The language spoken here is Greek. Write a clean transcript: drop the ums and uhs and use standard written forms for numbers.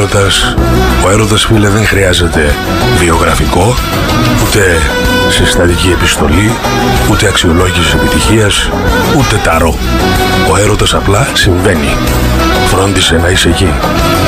Ο έρωτας, φίλε, δεν χρειάζεται βιογραφικό, ούτε συστατική επιστολή, ούτε αξιολόγηση επιτυχίας, ούτε ταρό. Ο έρωτας απλά συμβαίνει. Φρόντισε να είσαι εκεί.